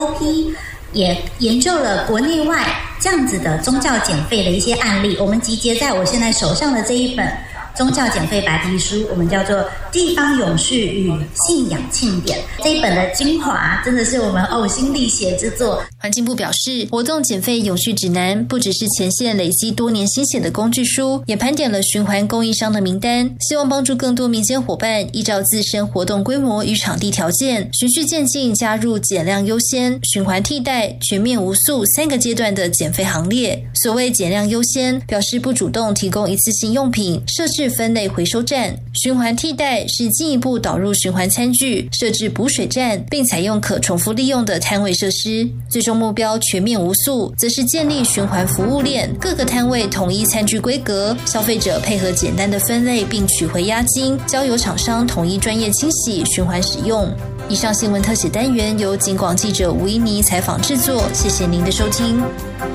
SOP，也研究了国内外这样子的宗教减废的一些案例，我们集结在我现在手上的这一本宗教减废白皮书，我们叫做《地方永续与信仰庆典》。这一本的精华真的是我们呕心沥血之作。 环境部表示，活动减废永续指南不只是前线累积多年心血的工具书，也盘点了循环供应商的名单，希望帮助更多民间伙伴依照自身活动规模与场地条件，循序渐进加入减量优先、循环替代、全面无塑3个阶段的减废行列。所谓减量优先，表示不主动提供一次性用品，设置分类回收站；循环替代是进一步导入循环餐具，设置补水站，并采用可重复利用的摊位设施。最终目标全面无塑，则是建立循环服务链，各个摊位统一餐具规格，消费者配合简单的分类并取回押金，交由厂商统一专业清洗循环使用。以上新闻特写单元由警广记者吴依妮采访制作，谢谢您的收听。